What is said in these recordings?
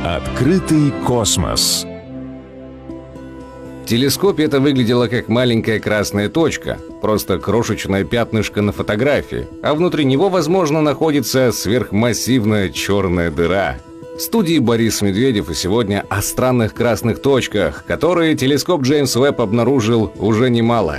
Открытый космос. В телескопе это выглядело как маленькая красная точка, просто крошечное пятнышко на фотографии, а внутри него, возможно, находится сверхмассивная черная дыра. В студии Борис Медведев, и сегодня о странных красных точках, которые телескоп Джеймс Уэбб обнаружил уже немало.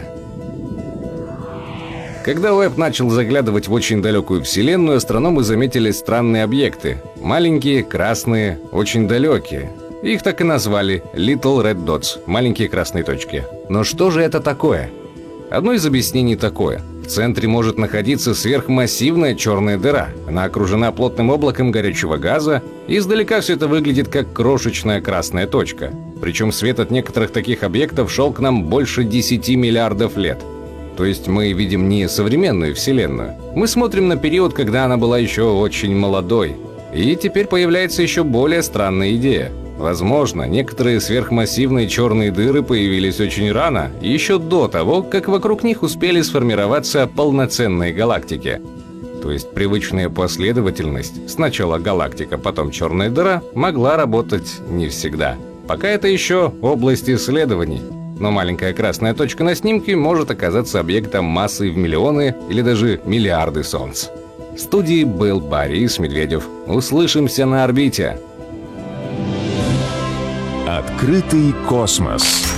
Когда Уэбб начал заглядывать в очень далекую Вселенную, астрономы заметили странные объекты. Маленькие, красные, очень далекие. Их так и назвали Little Red Dots – маленькие красные точки. Но что же это такое? Одно из объяснений такое. В центре может находиться сверхмассивная черная дыра. Она окружена плотным облаком горячего газа, и издалека все это выглядит как крошечная красная точка. Причем свет от некоторых таких объектов шел к нам больше 10 миллиардов лет. То есть мы видим не современную Вселенную. Мы смотрим на период, когда она была еще очень молодой. И теперь появляется еще более странная идея. Возможно, некоторые сверхмассивные черные дыры появились очень рано, еще до того, как вокруг них успели сформироваться полноценные галактики. То есть привычная последовательность, сначала галактика, потом черная дыра, могла работать не всегда. Пока это еще область исследований. Но маленькая красная точка на снимке может оказаться объектом массой в миллионы или даже миллиарды солнц. В студии был Борис Медведев. Услышимся на орбите. Открытый космос.